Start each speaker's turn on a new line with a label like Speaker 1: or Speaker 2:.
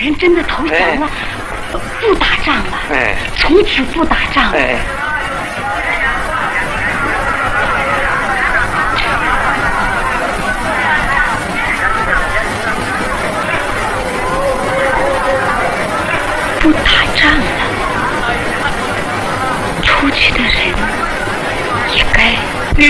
Speaker 1: 人真的投降了，不打仗了，从此不打仗了。不打仗了，出去的人也该